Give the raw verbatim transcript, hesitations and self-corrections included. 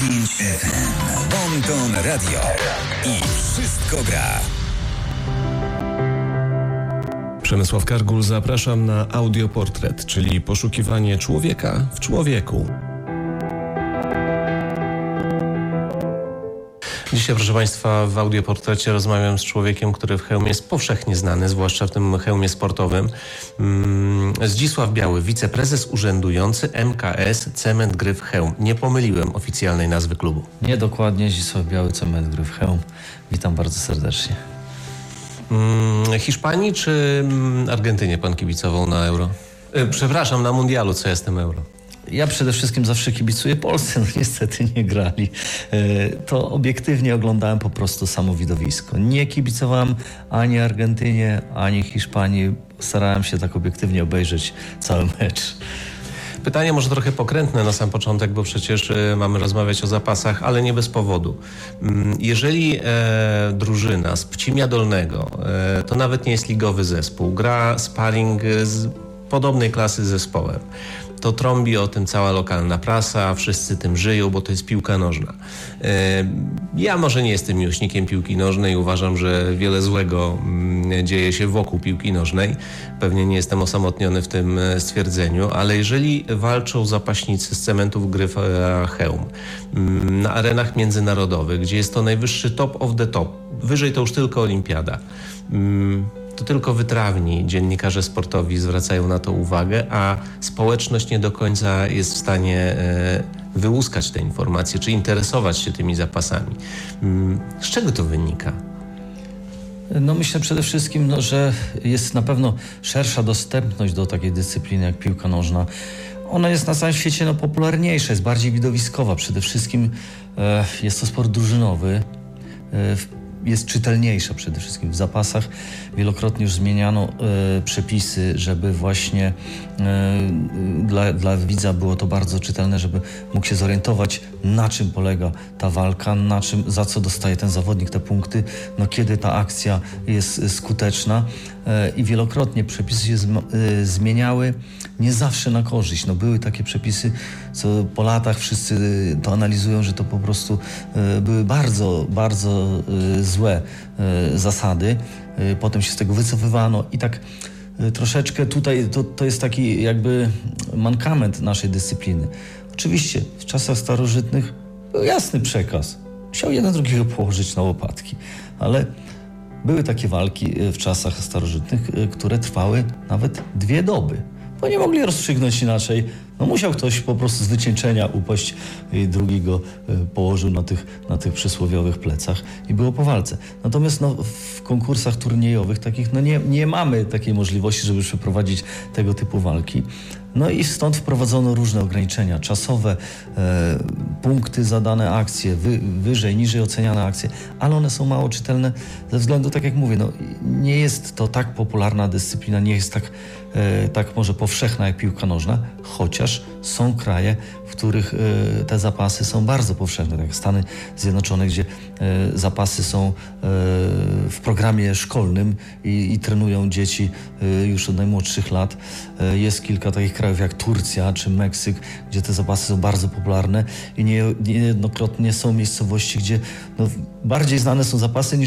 pięć F M. Bonton Radio. I wszystko gra. Przemysław Kargul, zapraszam na audioportret, czyli poszukiwanie człowieka w człowieku. Dzisiaj, proszę Państwa, w audioportrecie rozmawiam z człowiekiem, który w hełmie jest powszechnie znany, zwłaszcza w tym hełmie sportowym. Zdzisław Biały, wiceprezes urzędujący M K S Cement Gryf Chełm. Nie pomyliłem oficjalnej nazwy klubu. Nie, dokładnie, Zdzisław Biały, Cement Gryf Chełm. Witam bardzo serdecznie. Hiszpanii czy Argentynie pan kibicował na Euro? Przepraszam, na Mundialu, co jestem Euro. Ja przede wszystkim zawsze kibicuję Polsce, no niestety nie grali. To obiektywnie oglądałem po prostu samo widowisko. Nie kibicowałem ani Argentynie, ani Hiszpanii. Starałem się tak obiektywnie obejrzeć cały mecz. Pytanie może trochę pokrętne na sam początek, bo przecież e, mamy rozmawiać o zapasach, ale nie bez powodu. Jeżeli e, drużyna z Pcimia Dolnego, e, to nawet nie jest ligowy zespół, gra sparring z podobnej klasy zespołem, to trąbi o tym cała lokalna prasa, wszyscy tym żyją, bo to jest piłka nożna. Ja może nie jestem miłośnikiem piłki nożnej, uważam, że wiele złego dzieje się wokół piłki nożnej. Pewnie nie jestem osamotniony w tym stwierdzeniu, ale jeżeli walczą zapaśnicy z Cementów Gryf Chełm na arenach międzynarodowych, gdzie jest to najwyższy top of the top, wyżej to już tylko olimpiada, to tylko wytrawni dziennikarze sportowi zwracają na to uwagę, a społeczność nie do końca jest w stanie e, wyłuskać te informacje, czy interesować się tymi zapasami. Z czego to wynika? No myślę przede wszystkim, no, że jest na pewno szersza dostępność do takiej dyscypliny jak piłka nożna. Ona jest na całym świecie no, popularniejsza, jest bardziej widowiskowa. Przede wszystkim e, jest to sport drużynowy. E, jest czytelniejsza przede wszystkim. W zapasach wielokrotnie już zmieniano e, przepisy, żeby właśnie e, dla, dla widza było to bardzo czytelne, żeby mógł się zorientować, na czym polega ta walka, na czym, za co dostaje ten zawodnik te punkty, no kiedy ta akcja jest skuteczna e, i wielokrotnie przepisy się zm, e, zmieniały, nie zawsze na korzyść. No były takie przepisy, co po latach wszyscy to analizują, że to po prostu e, były bardzo, bardzo e, złe e, zasady. E, potem się z tego wycofywano i tak e, troszeczkę tutaj to, to jest taki jakby mankament naszej dyscypliny. Oczywiście w czasach starożytnych był jasny przekaz. Musiał jeden drugiego położyć na łopatki, ale były takie walki w czasach starożytnych, które trwały nawet dwie doby. Bo nie mogli rozstrzygnąć inaczej. No musiał ktoś po prostu z wycieńczenia upaść i drugi go położył na tych, na tych przysłowiowych plecach i było po walce. Natomiast no, w konkursach turniejowych takich no nie, nie mamy takiej możliwości, żeby przeprowadzić tego typu walki. No i stąd wprowadzono różne ograniczenia czasowe, e, punkty za dane akcje, wy, wyżej, niżej oceniane akcje, ale one są mało czytelne ze względu, tak jak mówię, no, nie jest to tak popularna dyscyplina, nie jest tak, e, tak może powszechna jak piłka nożna, chociaż są kraje, w których e, te zapasy są bardzo powszechne, tak jak Stany Zjednoczone, gdzie e, zapasy są e, w programie szkolnym i, i trenują dzieci e, już od najmłodszych lat. E, jest kilka takich krajów jak Turcja czy Meksyk, gdzie te zapasy są bardzo popularne i nie, niejednokrotnie są miejscowości, gdzie no, bardziej znane są zapasy niż